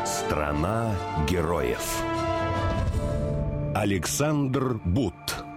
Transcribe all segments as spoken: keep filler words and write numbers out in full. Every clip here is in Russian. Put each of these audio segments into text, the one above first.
Страна героев. Александр Бут.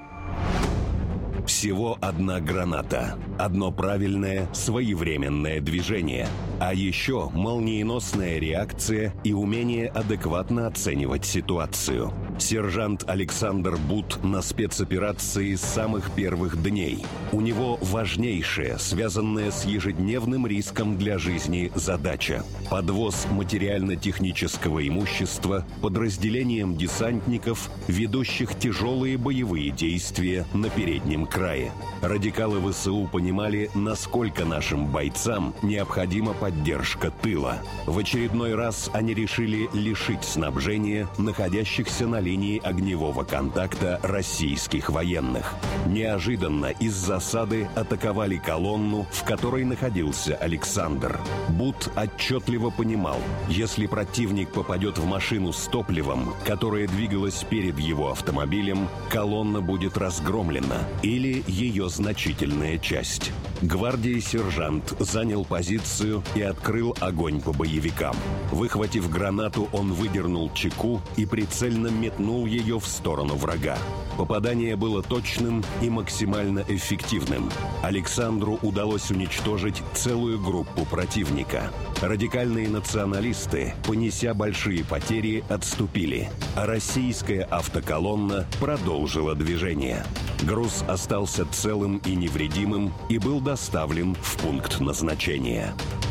Всего одна граната, одно правильное, своевременное движение, а еще молниеносная реакция и умение адекватно оценивать ситуацию. Сержант Александр Бут на спецоперации с самых первых дней. У него важнейшая, связанная с ежедневным риском для жизни задача – подвоз материально-технического имущества подразделениям десантников, ведущих тяжелые боевые действия на переднем крае. Радикалы ВСУ понимали, насколько нашим бойцам необходима поддержка тыла. В очередной раз они решили лишить снабжения находящихся на линии огневого контакта российских военных. Неожиданно из засады атаковали колонну, в которой находился Александр. Бут отчетливо понимал, если противник попадет в машину с топливом, которая двигалась перед его автомобилем, колонна будет разгромлена или ее значительная часть. Гвардии сержант занял позицию и открыл огонь по боевикам. Выхватив гранату, он выдернул чеку и прицельно метнул ее в сторону врага. Попадание было точным и максимально эффективным. Александру удалось уничтожить целую группу противника. Радикальные националисты, понеся большие потери, отступили, а российская автоколонна продолжила движение. Груз остался целым и невредимым и был доставлен в пункт назначения.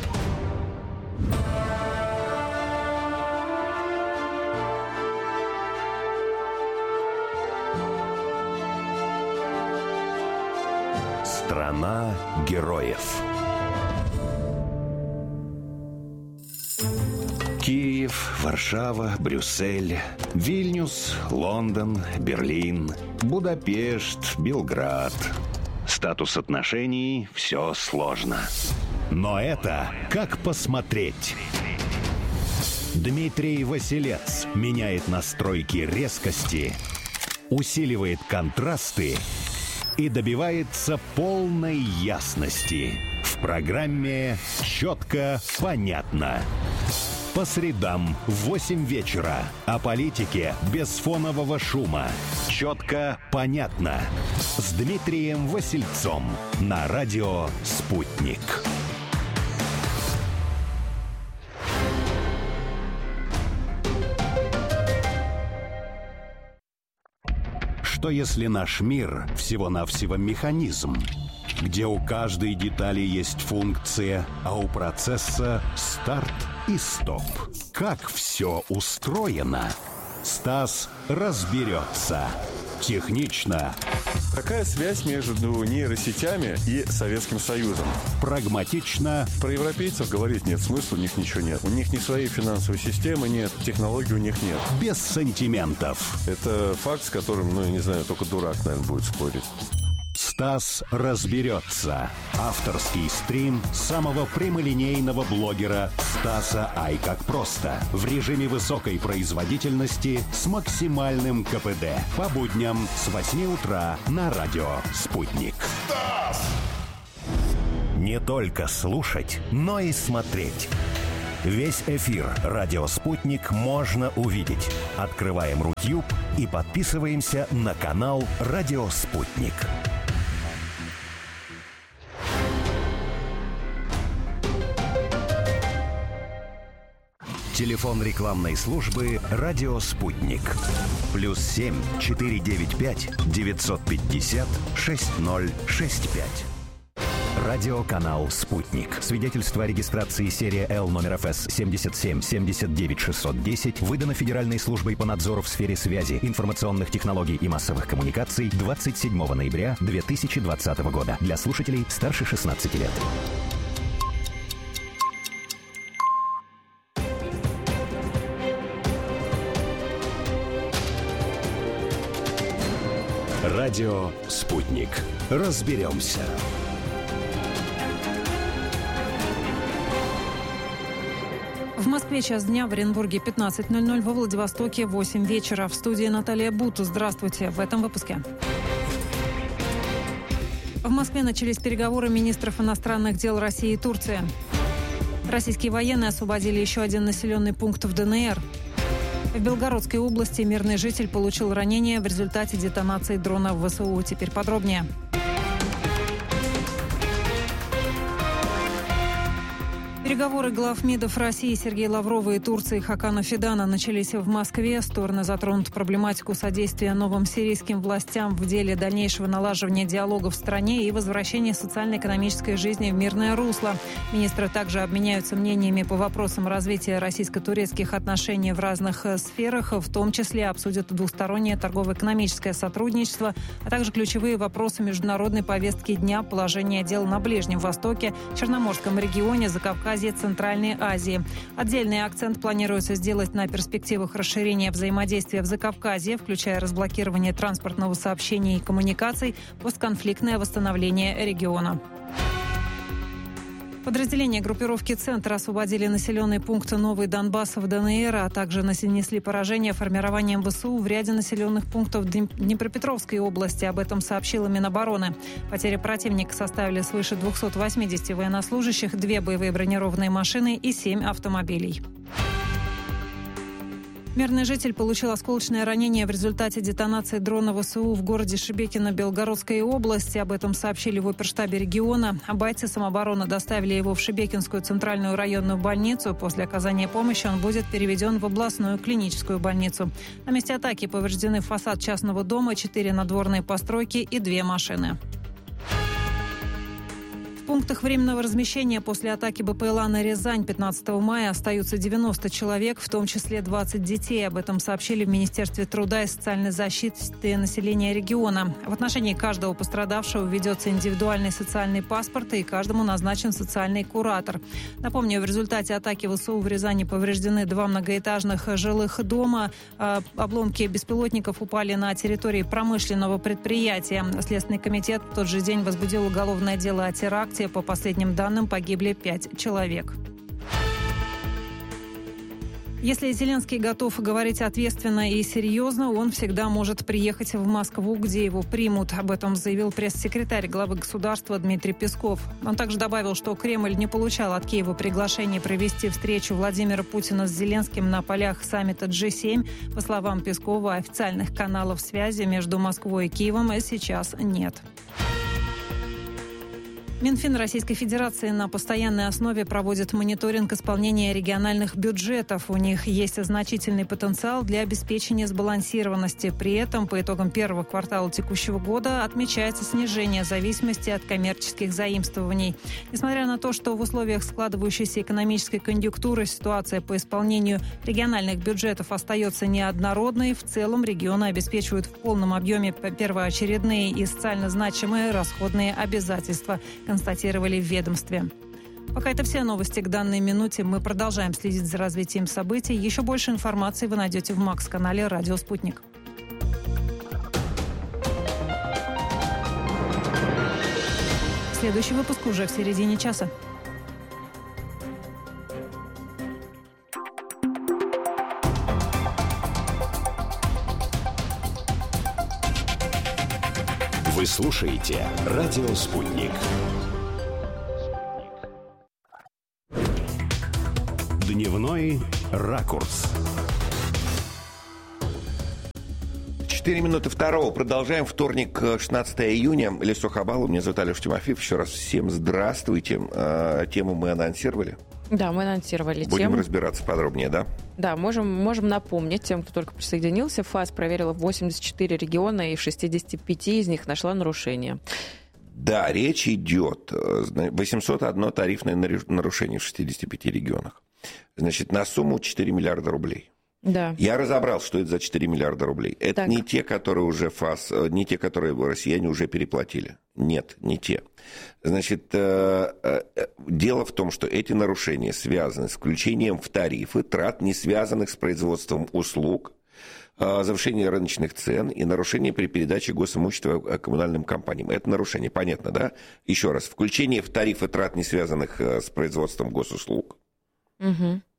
Страна героев. Киев, Варшава, Брюссель, Вильнюс, Лондон, Берлин, Будапешт, Белград. Статус отношений – все сложно. Но это как посмотреть. Дмитрий Василец меняет настройки резкости, усиливает контрасты и добивается полной ясности. В программе «Четко, понятно». По средам в восемь вечера. О политике без фонового шума. «Четко, понятно». С Дмитрием Васильцом на радио «Спутник». Что если наш мир всего-навсего механизм, где у каждой детали есть функция, а у процесса старт и стоп? Как все устроено? Стас разберется. Технично. Какая связь между нейросетями и Советским Союзом? Прагматично. Про европейцев говорить нет смысла, у них ничего нет. У них ни своей финансовой системы нет, технологий у них нет. Без сантиментов. Это факт, с которым, ну, я не знаю, только дурак, наверное, будет спорить. Стас разберется. Авторский стрим самого прямолинейного блогера Стаса Ай как просто. В режиме высокой производительности с максимальным ка пэ дэ. По будням с восьми утра на радио «Спутник». Стас! Не только слушать, но и смотреть. Весь эфир «Радио Спутник» можно увидеть. Открываем Рутюб и подписываемся на канал «Радио Спутник». Телефон рекламной службы «Радио Спутник». Плюс семь четыре девять пять девятьсот пятьдесят шесть ноль шесть пять. Радиоканал «Спутник». Свидетельство о регистрации серия Л номер эф эс семьдесят семь семьдесят девять шестьсот десять выдано Федеральной службой по надзору в сфере связи, информационных технологий и массовых коммуникаций двадцать седьмого ноября две тысячи двадцатого года. Для слушателей старше шестнадцати лет. Радио «Спутник». Разберемся. В Москве час дня, в Оренбурге пятнадцать ноль ноль, во Владивостоке восемь вечера. В студии Наталья Бут. Здравствуйте. В этом выпуске. В Москве начались переговоры министров иностранных дел России и Турции. Российские военные освободили еще один населенный пункт в ДНР. В Белгородской области мирный житель получил ранение в результате детонации дрона в ВСУ. Теперь подробнее. Переговоры глав МИДов России Сергея Лаврова и Турции Хакана Фидана начались в Москве. Стороны затронут проблематику содействия новым сирийским властям в деле дальнейшего налаживания диалога в стране и возвращения социально-экономической жизни в мирное русло. Министры также обменяются мнениями по вопросам развития российско-турецких отношений в разных сферах, в том числе обсудят двустороннее торгово-экономическое сотрудничество, а также ключевые вопросы международной повестки дня, положение дел на Ближнем Востоке, Черноморском регионе, Закавказье, Центральной Азии. Отдельный акцент планируется сделать на перспективах расширения взаимодействия в Закавказье, включая разблокирование транспортного сообщения и коммуникаций, постконфликтное восстановление региона. Подразделения группировки «Центр» освободили населенный пункт Новый Донбасс в ДНР, а также нанесли поражение формированием ВСУ в ряде населенных пунктов Днепропетровской области. Об этом сообщила Минобороны. Потери противника составили свыше двухсот восьмидесяти военнослужащих, две боевые бронированные машины и семь автомобилей. Мирный житель получил осколочное ранение в результате детонации дрона ВСУ в городе Шебекино Белгородской области. Об этом сообщили в оперштабе региона. Бойцы самообороны доставили его в Шебекинскую центральную районную больницу. После оказания помощи он будет переведен в областную клиническую больницу. На месте атаки повреждены фасад частного дома, четыре надворные постройки и две машины. В пунктах временного размещения после атаки БПЛА на Рязань пятнадцатого мая остаются девяносто человек, в том числе двадцать детей. Об этом сообщили в Министерстве труда и социальной защиты населения региона. В отношении каждого пострадавшего ведется индивидуальный социальный паспорт, и каждому назначен социальный куратор. Напомню, в результате атаки ВСУ в Рязани повреждены два многоэтажных жилых дома. Обломки беспилотников упали на территории промышленного предприятия. Следственный комитет в тот же день возбудил уголовное дело о теракте. По последним данным, погибли пять человек. Если Зеленский готов говорить ответственно и серьезно, он всегда может приехать в Москву, где его примут. Об этом заявил пресс-секретарь главы государства Дмитрий Песков. Он также добавил, что Кремль не получал от Киева приглашение провести встречу Владимира Путина с Зеленским на полях саммита джи семь. По словам Пескова, официальных каналов связи между Москвой и Киевом сейчас нет. Минфин Российской Федерации на постоянной основе проводит мониторинг исполнения региональных бюджетов. У них есть значительный потенциал для обеспечения сбалансированности. При этом по итогам первого квартала текущего года отмечается снижение зависимости от коммерческих заимствований. Несмотря на то, что в условиях складывающейся экономической конъюнктуры ситуация по исполнению региональных бюджетов остается неоднородной, в целом регионы обеспечивают в полном объеме первоочередные и социально значимые расходные обязательства, констатировали в ведомстве. Пока это все новости к данной минуте. Мы продолжаем следить за развитием событий. Еще больше информации вы найдете в Макс-канале «Радио Спутник». Следующий выпуск уже в середине часа. Вы слушаете «Радио Спутник». Дневной ракурс. Четыре минуты второго. Продолжаем. Вторник, шестнадцатого июня. Лесо Хабалов. Меня зовут Алеша Тимофеев. Еще раз всем здравствуйте. Тему мы анонсировали. Да, мы анонсировали Будем тему. Будем разбираться подробнее, да? Да, можем, можем напомнить тем, кто только присоединился. ФАС проверила восемьдесят четыре региона, и в шестидесяти пяти из них нашла нарушения. Да, речь идет. восемьсот одно тарифное нарушение в шестидесяти пяти регионах. Значит, на сумму четыре миллиарда рублей. Да. Я разобрал, что это за четыре миллиарда рублей. Это так. не те, которые уже ФАС, не те, которые россияне уже переплатили. Нет, не те. Значит, дело в том, что эти нарушения связаны с включением в тарифы трат, не связанных с производством услуг, завышение рыночных цен и нарушение при передаче госимущества коммунальным компаниям. Это нарушение, понятно, да? Еще раз, включение в тарифы трат, не связанных с производством госуслуг. Угу.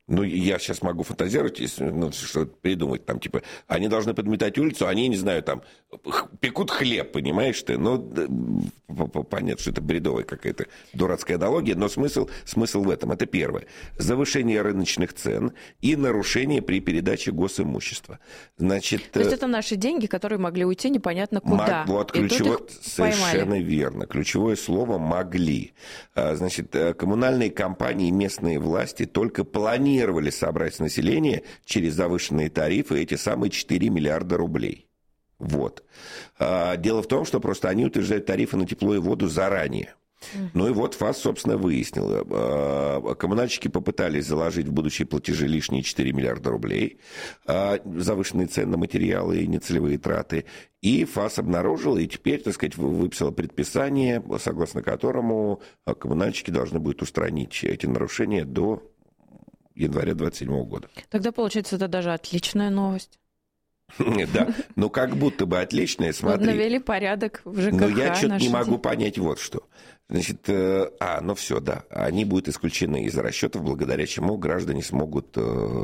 Ну, я сейчас могу фантазировать, если, ну, что-то придумать. Там, типа, они должны подметать улицу, они, не знаю, там, пекут хлеб, понимаешь ты? Ну, понятно, что это бредовая какая-то дурацкая аналогия, но смысл, смысл в этом. Это первое. Завышение рыночных цен и нарушение при передаче госимущества. Значит, то есть это наши деньги, которые могли уйти непонятно куда. Мог, вот, ключевое, совершенно верно. Ключевое слово «могли». Значит, коммунальные компании и местные власти только планируют собрать с населения через завышенные тарифы эти самые четыре миллиарда рублей. Вот. Дело в том, что просто они утверждают тарифы на тепло и воду заранее. Ну и вот ФАС, собственно, выяснил. Коммунальщики попытались заложить в будущие платежи лишние четыре миллиарда рублей, завышенные цены на материалы и нецелевые траты. И ФАС обнаружила, и теперь, так сказать, выписала предписание, согласно которому коммунальщики должны будут устранить эти нарушения до января двадцать седьмого года. Тогда, получается, это даже отличная новость. Да, ну как будто бы отличная, смотри. Навели порядок в ЖКХ. Но я что-то не могу понять вот что. Значит, а, ну все, да, они будут исключены из расчетов, благодаря чему граждане смогут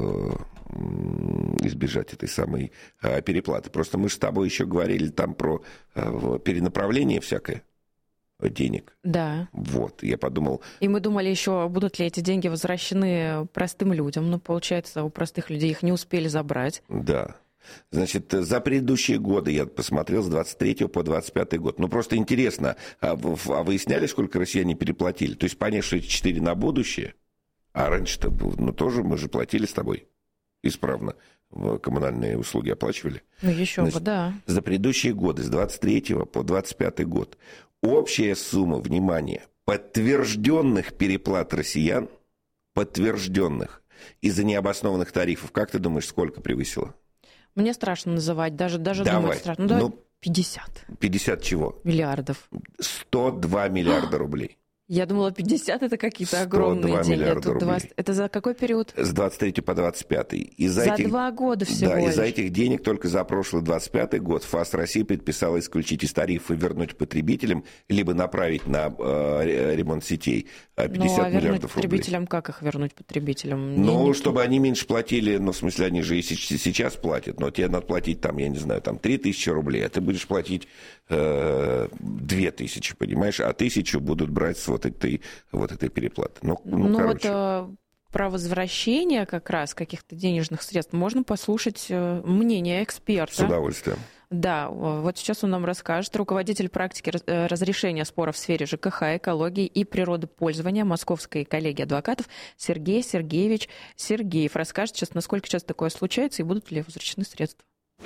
избежать этой самой переплаты. Просто мы же с тобой еще говорили там про перенаправление всякое денег. Да. Вот, я подумал... И мы думали еще, будут ли эти деньги возвращены простым людям. Но, получается, у простых людей их не успели забрать. Да. Значит, за предыдущие годы, я посмотрел, с двадцать третьего по двадцать пятый год. Ну, просто интересно, а выясняли, сколько россияне переплатили? То есть, понятно, что эти четыре на будущее, а раньше-то, ну, тоже мы же платили с тобой исправно. Коммунальные услуги оплачивали. Ну, еще бы, да. За предыдущие годы, с двадцать третьего по двадцать пятый год, общая сумма, внимание, подтвержденных переплат россиян, подтвержденных из-за необоснованных тарифов, как ты думаешь, сколько превысила? Мне страшно называть, даже, даже думать страшно. Ну, давай ну, пятьдесят. пятьдесят чего? Миллиардов. сто два миллиарда рублей. Я думала, пятьдесят это какие-то огромные деньги. Тут двадцать... Это за какой период? С двадцать третьего по двадцать пятый. Из-за за этих... два года всего Да, лишь. из-за этих денег только за прошлый двадцать пятый год ФАС России предписала исключить из тарифа и вернуть потребителям, либо направить на э, ремонт сетей пятьдесят ну, а миллиардов вернуть рублей. Потребителям, как их вернуть потребителям? Ну, не, чтобы они меньше платили, ну, в смысле, они же и сейчас платят, но тебе надо платить там, я не знаю, там три тысячи рублей, а ты будешь платить э, две тысячи, понимаешь, а тысячу будут брать с вот этой, вот этой переплаты. Ну, ну, ну короче. Вот про возвращение как раз каких-то денежных средств можно послушать мнение эксперта. С удовольствием. Да, вот сейчас он нам расскажет. Руководитель практики разрешения споров в сфере ЖКХ, экологии и природопользования Московской коллегии адвокатов Сергей Сергеевич Сергеев расскажет сейчас, насколько часто такое случается и будут ли возвращены средства.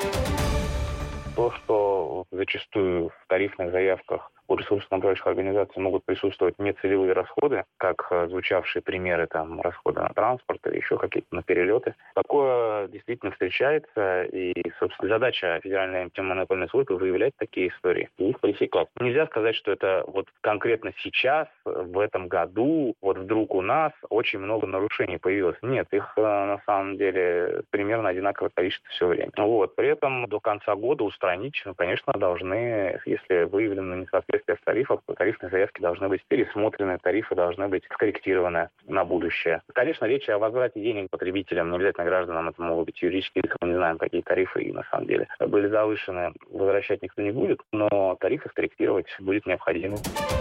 То, что зачастую в тарифных заявках у ресурсно-контрольных организаций могут присутствовать нецелевые расходы, как звучавшие примеры там, расхода на транспорт или еще какие-то на перелеты. Такое действительно встречается, и, собственно, задача Федеральной антимонопольной службы выявлять такие истории и их пресекать. Нельзя сказать, что это вот конкретно сейчас, в этом году, вот вдруг у нас очень много нарушений появилось. Нет, их на самом деле примерно одинаковое количество все время. Вот. При этом до конца года устранить, ну, конечно, должны, если выявлено несоответствие с тарифов, тарифные заявки должны быть пересмотрены, тарифы должны быть скорректированы на будущее. Конечно, речь о возврате денег потребителям, не обязательно гражданам, это могут быть юридические лица, мы не знаем, какие тарифы и на самом деле были завышены, возвращать никто не будет, но тарифы скорректировать будет необходимо.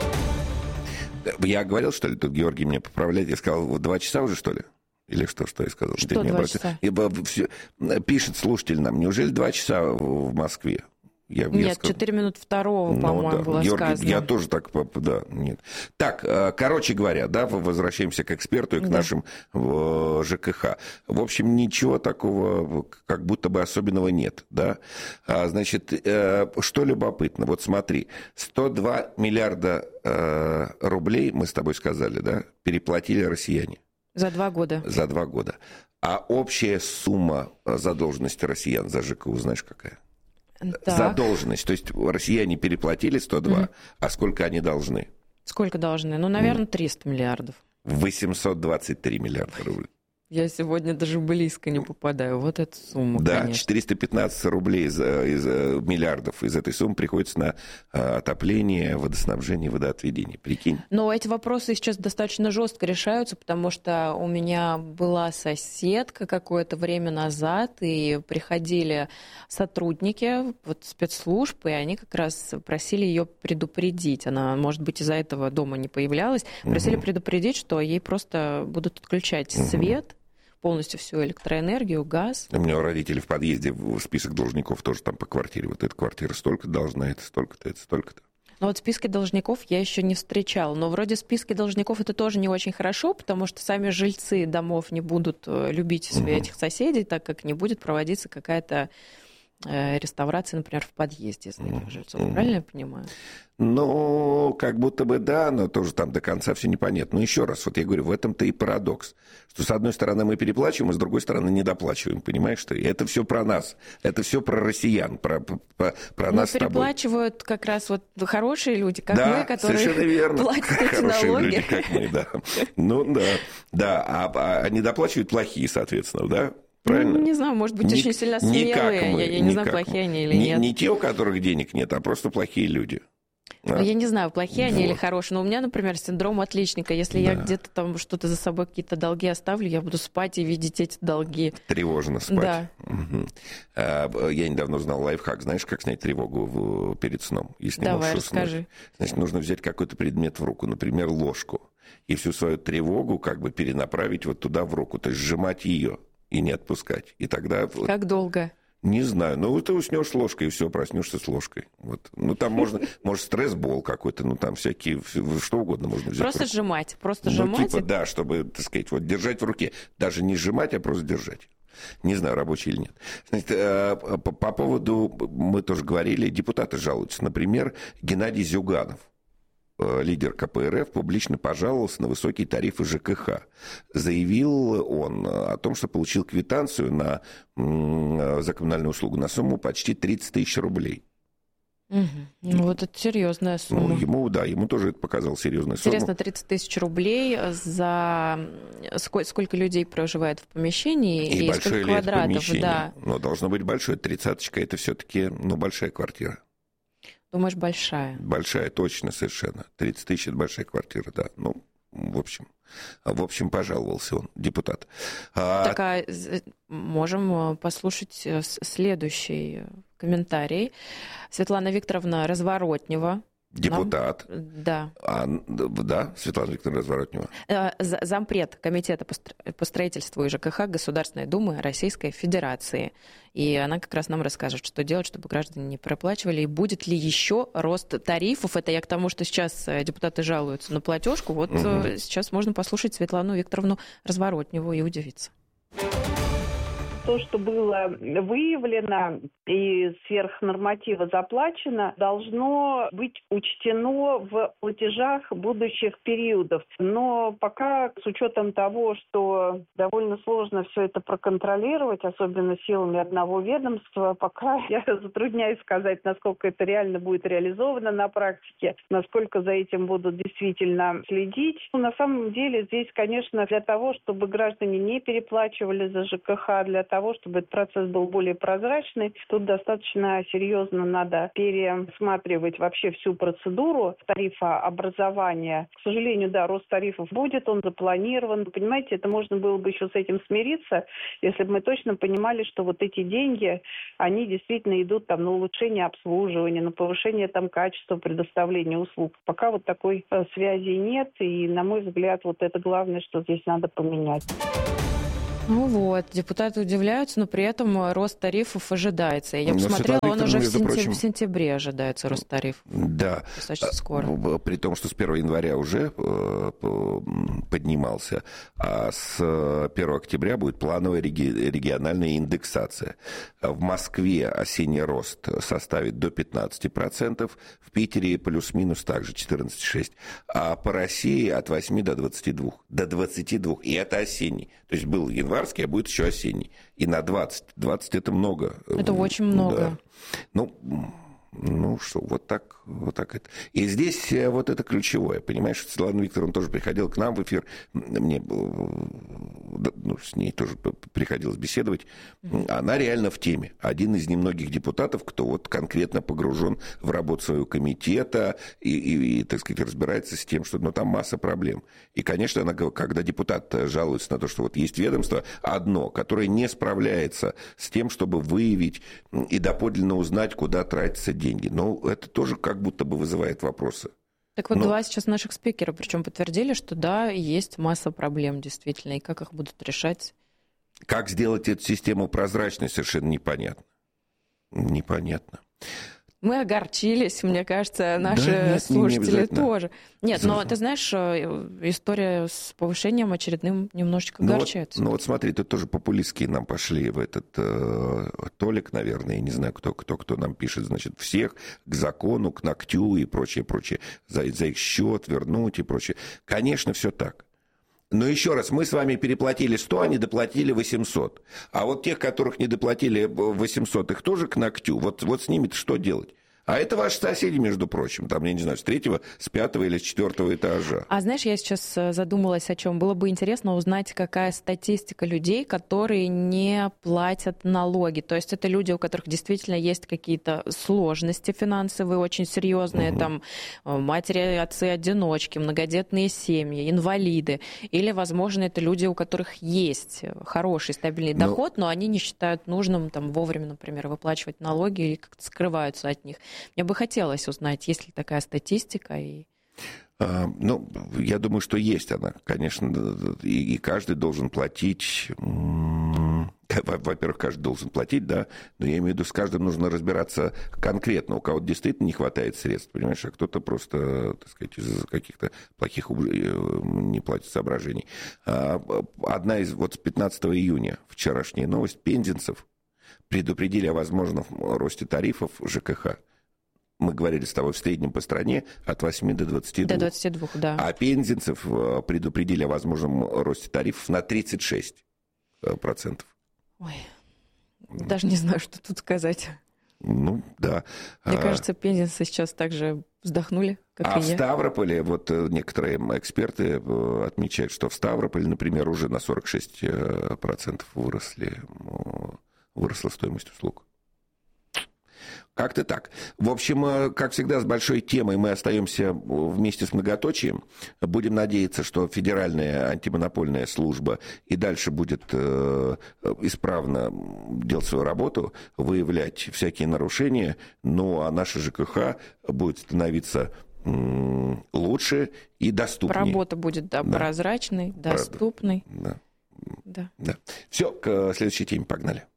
Я говорил, что ли, тут Георгий меня поправляет, я сказал, вот два часа уже, что ли? Или что, что я сказал? Что два часа? Ибо все... Пишет слушатель нам, неужели два часа в Москве? Я, нет, я сказал... четыре минут второго, ну, по-моему, да. было Георгий, сказано. Я тоже так, да, нет. Так, короче говоря, да, возвращаемся к эксперту и к да. нашим ЖКХ. В общем, ничего такого, как будто бы особенного нет, да. Значит, что любопытно, вот смотри, сто два миллиарда рублей, мы с тобой сказали, да, переплатили россияне. За два года. За два года. А общая сумма задолженности россиян за ЖКУ, знаешь, какая? Так. Задолженность. То есть россияне переплатили сто два, угу. а сколько они должны? Сколько должны? Ну, наверное, триста миллиардов. восемьсот двадцать три миллиарда рублей. Я сегодня даже близко не попадаю. Вот эта сумма, Да, конечно. четыреста пятнадцать рублей из, из миллиардов из этой суммы приходится на отопление, водоснабжение, водоотведение. Прикинь. Но эти вопросы сейчас достаточно жестко решаются, потому что у меня была соседка какое-то время назад, и приходили сотрудники вот, спецслужб, и они как раз просили ее предупредить. Она, может быть, из-за этого дома не появлялась. Просили угу. предупредить, что ей просто будут отключать угу. свет, полностью всю электроэнергию, газ. У меня у родителей в подъезде в список должников тоже там по квартире. Вот эта квартира столько должна, это столько-то, это столько-то. Но вот списки должников я еще не встречала. Но вроде списки должников это тоже не очень хорошо, потому что сами жильцы домов не будут любить себе угу. этих соседей, так как не будет проводиться какая-то э, реставрация, например, в подъезде из этих жильцов. Угу. Правильно я понимаю? Ну, как будто бы да, но тоже там до конца все непонятно. Но еще раз, вот я говорю, в этом-то и парадокс, что с одной стороны мы переплачиваем, а с другой стороны недоплачиваем, понимаешь, что это все про нас, это все про россиян, про, про, про нас с тобой. Но переплачивают как раз вот хорошие люди, как да, мы, которые совершенно верно. платят эти хорошие налоги. Люди, как мы, да. Ну да, да, а, а недоплачивают плохие, соответственно, да? Правильно? Ну, не знаю, может быть, не, очень сильно смелые. Мы, я, я не знаю, плохие мы. они или не, нет. Не те, у которых денег нет, а просто плохие люди. А? Я не знаю, плохие вот. они или хорошие, но у меня, например, синдром отличника. Если да. я где-то там что-то за собой, какие-то долги оставлю, я буду спать и видеть эти долги. Тревожно спать. Да. Угу. А, я недавно узнал лайфхак. Знаешь, как снять тревогу в, перед сном? Если Давай, можешь уснуть. расскажи. Значит, нужно взять какой-то предмет в руку, например, ложку, и всю свою тревогу как бы перенаправить вот туда в руку, то есть сжимать ее и не отпускать. И тогда... Как долго? Не знаю, ну ты уснешь с ложкой, и все, проснешься с ложкой. Вот. Ну там можно, может, стресс-бол какой-то, ну там всякие, что угодно можно взять. Просто сжимать, просто ну, сжимать? Типа, да, чтобы, так сказать, вот держать в руке. Даже не сжимать, а просто держать. Не знаю, рабочий или нет. Значит, по, по поводу, мы тоже говорили, депутаты жалуются. Например, Геннадий Зюганов, лидер ка пэ эр эф, публично пожаловался на высокие тарифы ЖКХ. Заявил он о том, что получил квитанцию на, за коммунальную услугу на сумму почти тридцать тысяч рублей. Угу. Ну, вот это серьезная сумма. Ну, ему, да, ему тоже это показалось серьезной суммой. Интересно, тридцать тысяч рублей за сколько, сколько людей проживает в помещении и, и сколько квадратов? Да. Но должно быть большое. Тридцаточка это все-таки ну, большая квартира. Думаешь, большая? Большая, точно, совершенно. тридцать тысяч – это большая квартира, да. Ну, в общем, в общем, пожаловался он, депутат. Так, а можем послушать следующий комментарий. Светлана Викторовна Разворотнева. Депутат. Нам... Да. А, да, Светлана Викторовна Разворотнева. Зампред Комитета по строительству и ЖКХ Государственной Думы Российской Федерации. И она как раз нам расскажет, что делать, чтобы граждане не проплачивали. И будет ли еще рост тарифов? Это я к тому, что сейчас депутаты жалуются на платежку. Вот угу. сейчас можно послушать Светлану Викторовну Разворотневу и удивиться. То, что было выявлено и сверх норматива заплачено, должно быть учтено в платежах будущих периодов. Но пока, с учетом того, что довольно сложно все это проконтролировать, особенно силами одного ведомства, пока я затрудняюсь сказать, насколько это реально будет реализовано на практике, насколько за этим будут действительно следить. Но на самом деле здесь, конечно, для того, чтобы граждане не переплачивали за ЖКХ, для того, того, чтобы этот процесс был более прозрачный, тут достаточно серьезно надо пересматривать вообще всю процедуру тарифообразования. К сожалению, да, рост тарифов будет, он запланирован. Понимаете, это можно было бы еще с этим смириться, если бы мы точно понимали, что вот эти деньги, они действительно идут там на улучшение обслуживания, на повышение там качества предоставления услуг. Пока вот такой э, связи нет, и, на мой взгляд, вот это главное, что здесь надо поменять. Ну вот, депутаты удивляются, но при этом рост тарифов ожидается. Я посмотрела, он уже в, сентяб... прочим... в сентябре ожидается рост тарифов. Да. Достаточно скоро. При том, что с первого января уже поднимался, а с первого октября будет плановая региональная индексация. В Москве осенний рост составит до пятнадцать процентов, в Питере плюс-минус также четырнадцать целых шесть десятых процента, а по России от восьми до двадцати двух. До двадцати двух. И это осенний. То есть был январский, а будет еще осенний. И на двадцать. двадцать это много. Это очень много. Да. Ну, Ну что, вот так, вот так это. И здесь вот это ключевое, понимаешь, Светлана Викторовна тоже приходила к нам в эфир, мне ну, с ней тоже приходилось беседовать, она реально в теме. Один из немногих депутатов, кто вот конкретно погружен в работу своего комитета и, и, и так сказать, разбирается с тем, что ну, там масса проблем. И, конечно, она, когда депутат жалуется на то, что вот есть ведомство одно, которое не справляется с тем, чтобы выявить и доподлинно узнать, куда тратятся деньги. деньги. Но это тоже как будто бы вызывает вопросы. Так вот, Но... два сейчас наших спикеров, причем подтвердили, что да, есть масса проблем действительно, и как их будут решать? Как сделать эту систему прозрачной, совершенно непонятно. Непонятно. Мы огорчились, мне кажется, наши да, нет, слушатели не тоже. Нет, но ты знаешь, история с повышением очередным немножечко ну огорчает. Вот, ну вот смотри, тут тоже популистские нам пошли в этот э, Толик, наверное, я не знаю, кто, кто, кто нам пишет, значит, всех к закону, к ногтю и прочее, прочее, за, за их счет вернуть и прочее. Конечно, все так. Но еще раз, мы с вами переплатили сто, они доплатили восемьсот. А вот тех, которых не доплатили восемьсот, их тоже к ногтю. Вот, вот с ними-то что делать? А это ваши соседи, между прочим, там, я не знаю, с третьего, с пятого или с четвертого этажа. А знаешь, я сейчас задумалась о чем. Было бы интересно узнать, какая статистика людей, которые не платят налоги. То есть это люди, у которых действительно есть какие-то сложности финансовые, очень серьезные, угу. там матери, отцы-одиночки, многодетные семьи, инвалиды. Или, возможно, это люди, у которых есть хороший, стабильный но... доход, но они не считают нужным там, вовремя, например, выплачивать налоги или как-то скрываются от них. Мне бы хотелось узнать, есть ли такая статистика. И... А, ну, я думаю, что есть она, конечно, и, и каждый должен платить. Во-первых, каждый должен платить, да, но я имею в виду, с каждым нужно разбираться конкретно. У кого-то действительно не хватает средств, понимаешь, а кто-то просто, так сказать, из-за каких-то плохих не платит соображений. Одна из, вот с пятнадцатого июня, вчерашняя новость, пензенцев предупредили о возможном росте тарифов ЖКХ. Мы говорили с тобой в среднем по стране от восьми до двадцати двух. До двадцати двух, да. А пензенцев предупредили о возможном росте тарифов на тридцать шесть процентов. Ой, даже не знаю, что тут сказать. Ну, да. Мне кажется, пензенцы сейчас также вздохнули, как а и в я. Ставрополе, вот некоторые эксперты отмечают, что в Ставрополе, например, уже на сорок шесть процентов выросли, выросла стоимость услуг. Как-то так. В общем, как всегда, с большой темой мы остаемся вместе с многоточием. Будем надеяться, что Федеральная антимонопольная служба и дальше будет э, исправно делать свою работу, выявлять всякие нарушения, ну а наша ЖКХ будет становиться м- лучше и доступнее. Работа будет да, да. прозрачной, доступной. Да. Да. Да. Все, к следующей теме погнали.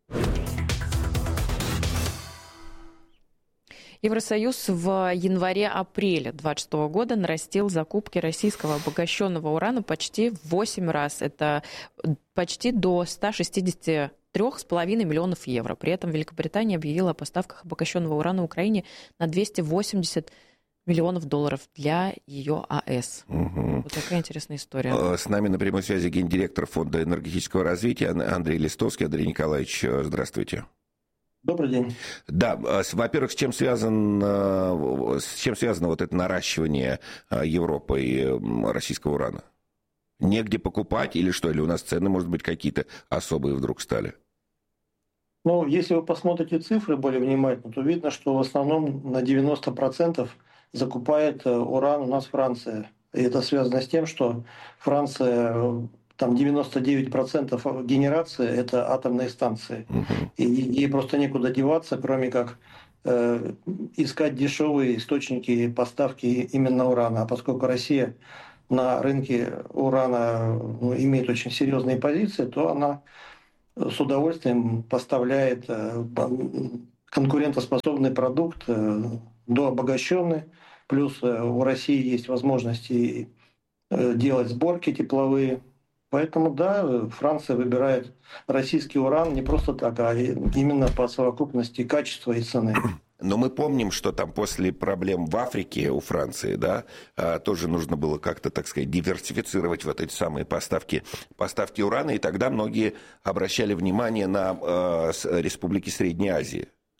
Евросоюз в январе-апреле две тысячи двадцать шестого года нарастил закупки российского обогащенного урана почти в восемь раз. Это почти до ста шестидесяти трёх с половиной миллионов евро. При этом Великобритания объявила о поставках обогащенного урана Украине на двести восемьдесят миллионов долларов для ее АЭС. Угу. Вот такая интересная история. С нами на прямой связи гендиректор Фонда энергетического развития Андрей Листовский. Андрей Николаевич, здравствуйте. Добрый день. Да, во-первых, с чем связан, с чем связано вот это наращивание Европой российского урана? Негде покупать или что? Или у нас цены, может быть, какие-то особые вдруг стали? Ну, если вы посмотрите цифры более внимательно, то видно, что в основном на девяносто процентов закупает уран у нас Франция. И это связано с тем, что Франция... Там девяносто девять процентов генерации – это атомные станции. Uh-huh. И ей просто некуда деваться, кроме как э, искать дешевые источники поставки именно урана. А поскольку Россия на рынке урана ну, имеет очень серьезные позиции, то она с удовольствием поставляет э, конкурентоспособный продукт, э, дообогащенный. Плюс э, у России есть возможности э, делать сборки тепловые. Поэтому, да, Франция выбирает российский уран не просто так, а именно по совокупности качества и цены. Но мы помним, что там после проблем в Африке у Франции, да, тоже нужно было как-то, так сказать, диверсифицировать вот эти самые поставки, поставки урана, и тогда многие обращали внимание на э, республики Средней Азии.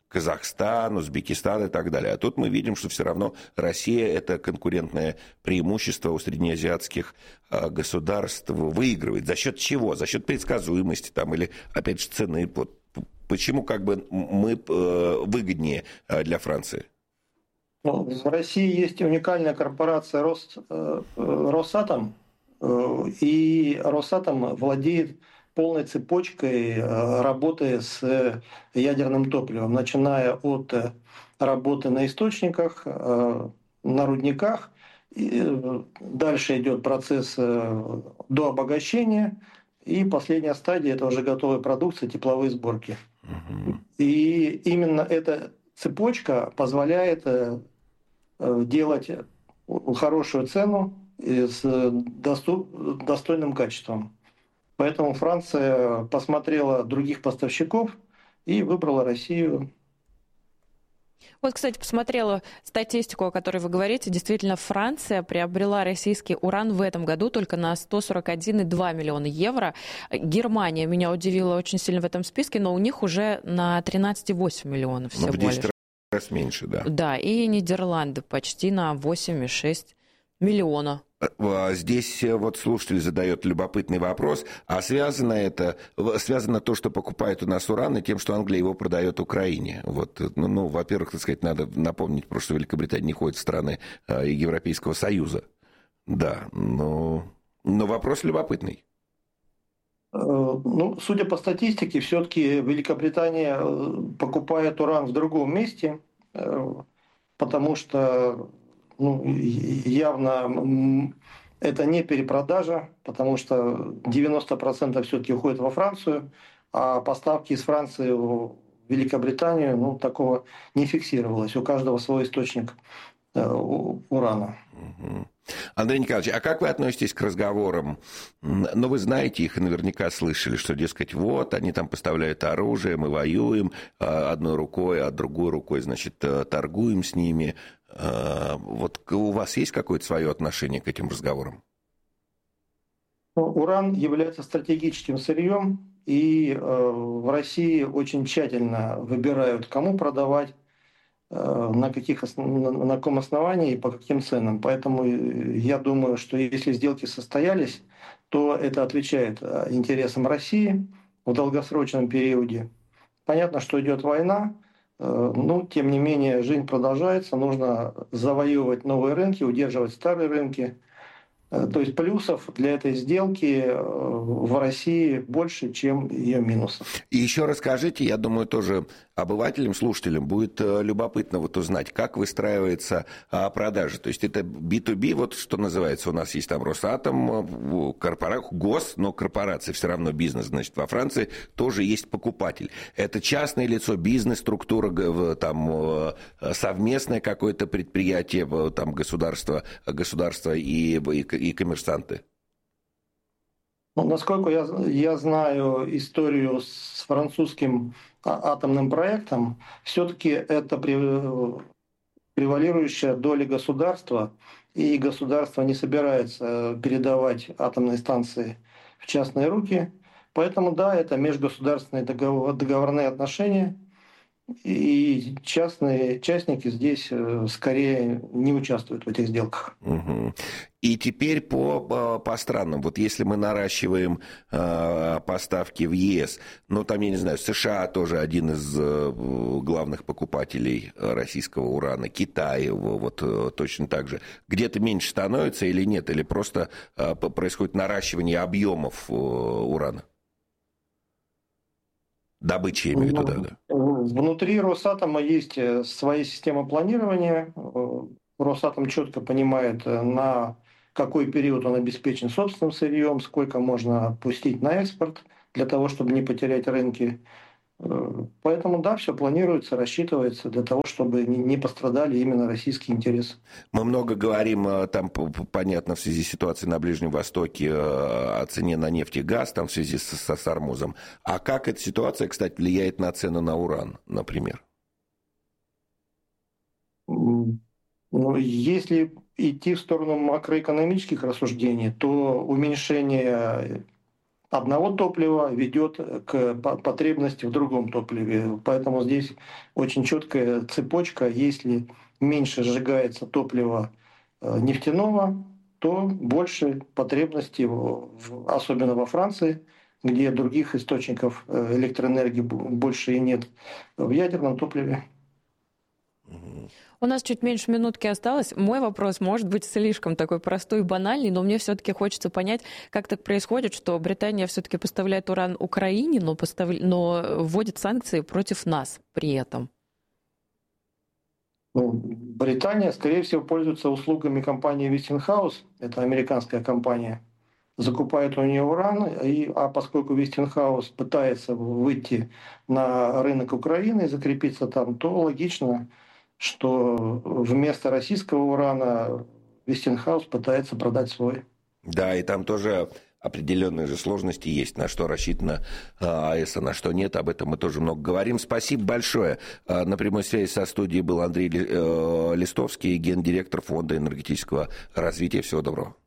Казахстан, Узбекистан и так далее. А тут мы видим, что все равно Россия это конкурентное преимущество у среднеазиатских государств выигрывает. За счет чего? За счет предсказуемости там, или, опять же, цены. Вот почему как бы мы выгоднее для Франции? Ну, в России есть уникальная корпорация Рос, Росатом, и Росатом владеет полной цепочкой работы с ядерным топливом, начиная от работы на источниках, на рудниках, и дальше идет процесс до обогащения, и последняя стадия – это уже готовая продукция, тепловые сборки. Угу. И именно эта цепочка позволяет делать хорошую цену с достойным качеством. Поэтому Франция посмотрела других поставщиков и выбрала Россию. Вот, кстати, посмотрела статистику, о которой вы говорите. Действительно, Франция приобрела российский уран в этом году только на сто сорок один целых два десятых миллиона евро. Германия меня удивила очень сильно в этом списке, но у них уже на тринадцать целых восемь десятых миллиона всего лишь. Раз меньше, да. Да, и Нидерланды почти на восемь целых шесть десятых миллиона. Здесь вот слушатель задает любопытный вопрос, а связано это, связано то, что покупает у нас уран, и тем, что Англия его продает Украине. Вот, ну, ну, во-первых, так сказать, надо напомнить, что Великобритания не входит в страны Европейского Союза. Да, но, но вопрос любопытный. Ну, судя по статистике, все-таки Великобритания покупает уран в другом месте, потому что ну, явно это не перепродажа, потому что девяносто процентов все-таки уходит во Францию, а поставки из Франции в Великобританию, ну, такого не фиксировалось. У каждого свой источник урана. Андрей Николаевич, а как вы относитесь к разговорам? Ну, вы знаете их и наверняка слышали, что, дескать, вот, они там поставляют оружие, мы воюем одной рукой, а другой рукой, значит, торгуем с ними. Вот у вас есть какое-то свое отношение к этим разговорам? Уран является стратегическим сырьем, и в России очень тщательно выбирают, кому продавать, на, каких, на каком основании и по каким ценам. Поэтому я думаю, что если сделки состоялись, то это отвечает интересам России в долгосрочном периоде. Понятно, что идет война, но тем не менее жизнь продолжается, нужно завоевывать новые рынки, удерживать старые рынки. То есть плюсов для этой сделки в России больше, чем ее минусов. И еще расскажите, я думаю, тоже обывателям, слушателям будет любопытно вот узнать, как выстраивается продажа. То есть это би ту би, вот что называется, у нас есть там Росатом, корпора... гос, но корпорация все равно бизнес, значит, во Франции тоже есть покупатель. Это частное лицо, бизнес-структура, там совместное какое-то предприятие, там государство, государство и, и, и коммерсанты. Ну, насколько я, я знаю историю с французским атомным проектом, все-таки это превалирующая доля государства, и государство не собирается передавать атомные станции в частные руки. Поэтому да, это межгосударственные договор, договорные отношения, и частные частники здесь скорее не участвуют в этих сделках. Угу. И теперь по, по странам. Вот если мы наращиваем э, поставки в ЕС, ну там, я не знаю, США тоже один из э, главных покупателей российского урана, Китай вот э, точно так же. Где-то меньше становится или нет? Или просто э, происходит наращивание объемов э, урана? Добычи, я имею в виду, да, да. Внутри Росатома есть своя система планирования. Росатом четко понимает, на какой период он обеспечен собственным сырьем, сколько можно пустить на экспорт для того, чтобы не потерять рынки. Поэтому, да, все планируется, рассчитывается для того, чтобы не пострадали именно российские интересы. Мы много говорим, там, понятно, в связи с ситуацией на Ближнем Востоке, о цене на нефть и газ, там, в связи с, с Сормузом. А как эта ситуация, кстати, влияет на цену на уран, например? Ну, если идти в сторону макроэкономических рассуждений, то уменьшение одного топлива ведет к потребности в другом топливе. Поэтому здесь очень четкая цепочка. Если меньше сжигается топлива нефтяного, то больше потребностей, особенно во Франции, где других источников электроэнергии больше и нет, в ядерном топливе. У нас чуть меньше минутки осталось. Мой вопрос может быть слишком такой простой и банальный, но мне все-таки хочется понять, как так происходит, что Британия все-таки поставляет уран Украине, но, постав... но вводит санкции против нас при этом. Ну, Британия, скорее всего, пользуется услугами компании Westinghouse, это американская компания, закупает у нее уран, и, а поскольку Westinghouse пытается выйти на рынок Украины и закрепиться там, то логично, что вместо российского урана Westinghouse пытается продать свой. Да, и там тоже определенные же сложности есть, на что рассчитана АЭС, а на что нет. Об этом мы тоже много говорим. Спасибо большое. На прямой связи со студией был Андрей Листовский, гендиректор Фонда энергетического развития. Всего доброго.